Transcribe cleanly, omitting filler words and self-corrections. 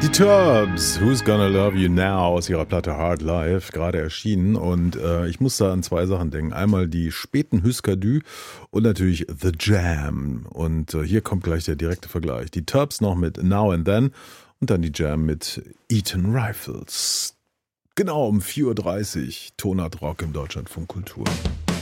Die Turbs, Who's Gonna Love You Now aus ihrer Platte Hard Life, gerade erschienen. Und ich muss da an zwei Sachen denken. Einmal die späten Huskadü und natürlich The Jam. Und hier kommt gleich der direkte Vergleich. Die Turbs noch mit Now and Then und dann die Jam mit Eton Rifles. Genau um 4:30 Uhr, Tonart Rock im Deutschlandfunk Kultur.